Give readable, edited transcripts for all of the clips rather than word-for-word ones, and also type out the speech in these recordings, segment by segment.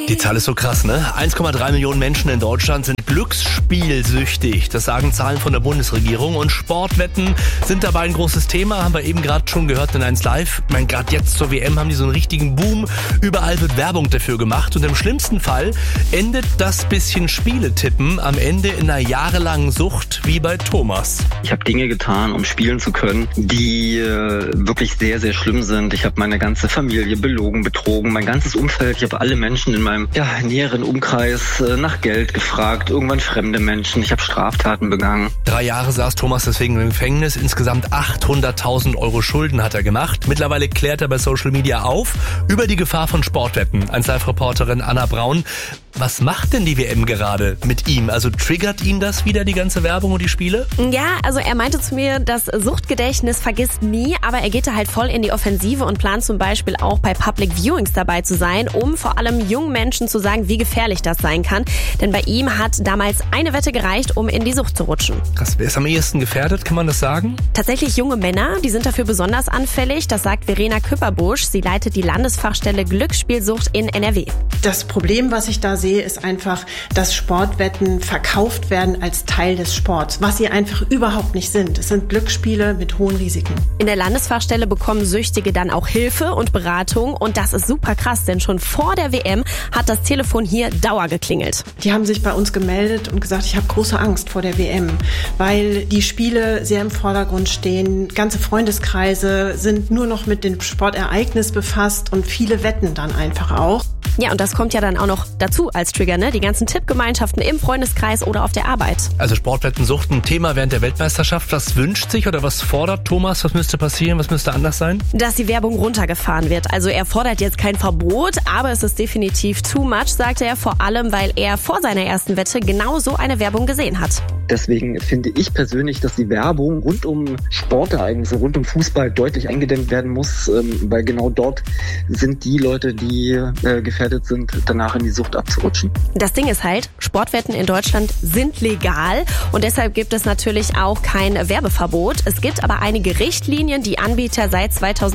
Die Zahl ist so krass, ne? 1,3 Millionen Menschen in Deutschland sind glücksspielsüchtig. Das sagen Zahlen von der Bundesregierung. Und Sportwetten sind dabei ein großes Thema. Haben wir eben gerade schon gehört in 1 Live. Ich meine, gerade jetzt zur WM haben die so einen richtigen Boom. Überall wird Werbung dafür gemacht. Und im schlimmsten Fall endet das bisschen Spieletippen am Ende in einer jahrelangen Sucht, wie bei Thomas. Ich habe Dinge getan, um spielen zu können, die wirklich sehr, sehr schlimm sind. Ich habe meine ganze Familie belogen, betrogen, mein ganzes Umfeld. Ich habe alle Menschen in meinem näheren Umkreis nach Geld gefragt, irgendwann fremde Menschen. Ich habe Straftaten begangen. 3 Jahre saß Thomas deswegen im Gefängnis. Insgesamt 800.000 Euro Schulden hat er gemacht. Mittlerweile klärt er bei Social Media auf über die Gefahr von Sportwetten. 1 Live-Reporterin Anna Braun. Was macht denn die WM gerade mit ihm? Also triggert ihn das wieder, die ganze Werbung und die Spiele? Ja, also er meinte zu mir, das Suchtgedächtnis vergisst nie, aber er geht da halt voll in die Offensive und plant zum Beispiel auch bei Public Viewings dabei zu sein, um vor allem jungen Menschen zu sagen, wie gefährlich das sein kann. Denn bei ihm hat damals eine Wette gereicht, um in die Sucht zu rutschen. Krass, wer ist am ehesten gefährdet, kann man das sagen? Tatsächlich junge Männer, die sind dafür besonders anfällig. Das sagt Verena Küpperbusch. Sie leitet die Landesfachstelle Glücksspielsucht in NRW. Das Problem, was ich da sehe, ist einfach, dass Sportwetten verkauft werden als Teil des Sports, was sie einfach überhaupt nicht sind. Es sind Glücksspiele mit hohen Risiken. In der Landesfachstelle bekommen Süchtige dann auch Hilfe und Beratung und das ist super krass, denn schon vor der WM hat das Telefon hier Dauer geklingelt. Die haben sich bei uns gemeldet und gesagt, ich habe große Angst vor der WM, weil die Spiele sehr im Vordergrund stehen. Ganze Freundeskreise sind nur noch mit dem Sportereignis befasst und viele wetten dann einfach auch. Ja, und das kommt ja dann auch noch dazu als Trigger, ne? Die ganzen Tippgemeinschaften im Freundeskreis oder auf der Arbeit. Also Sportwettensucht ein Thema während der Weltmeisterschaft. Was wünscht sich oder was fordert Thomas? Was müsste passieren? Was müsste anders sein? Dass die Werbung runtergefahren wird. Also er fordert jetzt kein Verbot, aber es ist definitiv too much, sagte er, vor allem, weil er vor seiner ersten Wette genau so eine Werbung gesehen hat. Deswegen finde ich persönlich, dass die Werbung rund um Sportereignisse, rund um Fußball deutlich eingedämmt werden muss, weil genau dort sind die Leute, die gefährdet sind, danach in die Sucht abzurutschen. Das Ding ist halt, Sportwetten in Deutschland sind legal und deshalb gibt es natürlich auch kein Werbeverbot. Es gibt aber einige Richtlinien, die Anbieter seit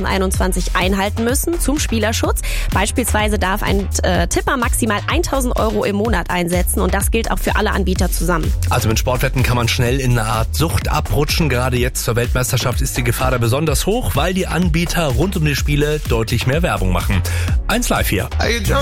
2021 einhalten müssen zum Spielerschutz. Beispielsweise darf ein Tipper maximal 1.000 Euro im Monat einsetzen und das gilt auch für alle Anbieter zusammen. Also mit Sportwetten kann man schnell in eine Art Sucht abrutschen. Gerade jetzt zur Weltmeisterschaft ist die Gefahr da besonders hoch, weil die Anbieter rund um die Spiele deutlich mehr Werbung machen. 1 Live hier.